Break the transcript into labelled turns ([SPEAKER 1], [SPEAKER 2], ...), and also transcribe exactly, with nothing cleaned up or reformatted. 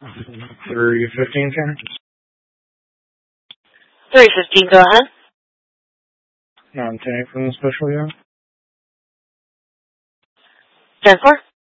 [SPEAKER 1] three fifteen, sir.
[SPEAKER 2] three fifteen, go ahead.
[SPEAKER 1] nine ten eight from the special unit.
[SPEAKER 2] ten four.